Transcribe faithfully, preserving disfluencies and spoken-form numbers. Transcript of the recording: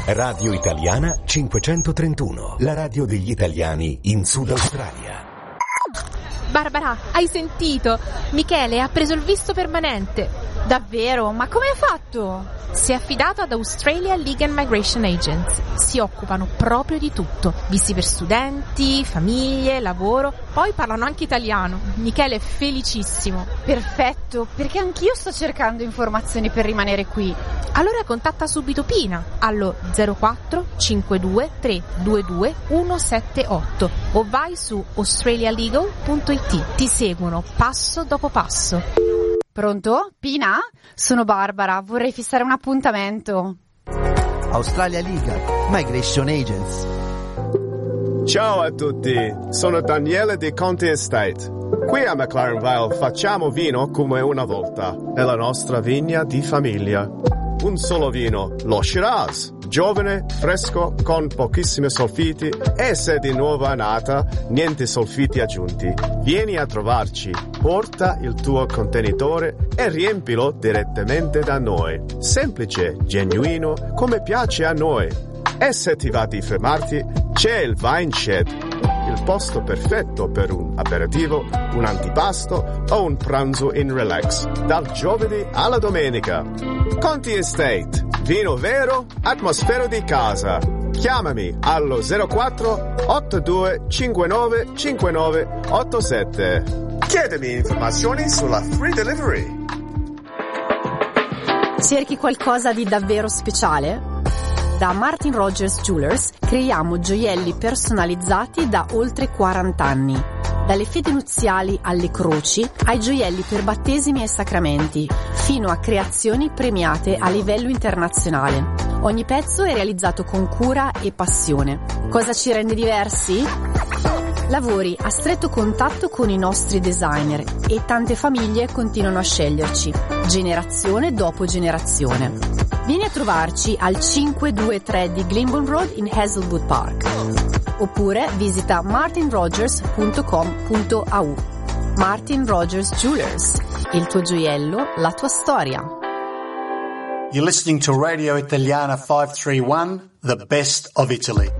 Radio Italiana cinquecentotrentuno, la radio degli italiani in Sud Australia. Barbara, hai sentito? Michele ha preso il visto permanente. Davvero? Ma come ha fatto? Si è affidato ad Australia Legal and Migration Agents. Si occupano proprio di tutto. Visti per studenti, famiglie, lavoro. Poi parlano anche italiano. Michele è felicissimo. Perfetto, perché anch'io sto cercando informazioni per rimanere qui. Allora contatta subito Pina allo zero quattro cinque due tre due due uno sette otto o vai su australialegal punto it. Ti seguono passo dopo passo. Pronto? Pina? Sono Barbara, vorrei fissare un appuntamento. Australia Legal Migration Agents. Ciao a tutti, sono Daniele di Conti Estate. Qui a McLaren Vale facciamo vino come una volta, nella nostra vigna di famiglia. Un solo vino, lo Shiraz, giovane, fresco, con pochissimi solfiti e se di nuova annata, niente solfiti aggiunti. Vieni a trovarci, porta il tuo contenitore e riempilo direttamente da noi. Semplice, genuino, come piace a noi. E se ti va di fermarti, c'è il Vine Shed, il posto perfetto per un aperitivo, un antipasto o un pranzo in relax, dal giovedì alla domenica. Conti Estate, vino vero, atmosfera di casa. Chiamami allo zero quattro otto due cinque nove cinque nove otto sette. Chiedimi informazioni sulla free delivery. Cerchi qualcosa di davvero speciale? Da Martin Rogers Jewelers creiamo gioielli personalizzati da oltre quaranta anni. Dalle fedi nuziali alle croci, ai gioielli per battesimi e sacramenti, fino a creazioni premiate a livello internazionale. Ogni pezzo è realizzato con cura e passione. Cosa ci rende diversi? Lavori a stretto contatto con i nostri designer e tante famiglie continuano a sceglierci, generazione dopo generazione. Vieni a trovarci al cinquecentoventitré di Glyndebourne Road in Hazelwood Park. Oppure visita martin rogers punto com punto a u. Martin Rogers Jewelers, il tuo gioiello, la tua storia. You're listening to Radio Italiana five three one, the best of Italy.